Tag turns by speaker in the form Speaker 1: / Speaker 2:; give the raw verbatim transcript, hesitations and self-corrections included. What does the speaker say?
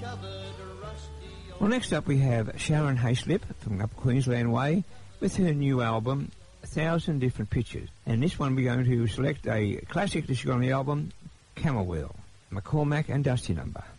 Speaker 1: Well, next up we have Sharon Hayslip from up Queensland Way with her new album, A Thousand Different Pictures. And this one we're going to select a classic that's got on the album, Camel Wheel, McCormack and Dusty number.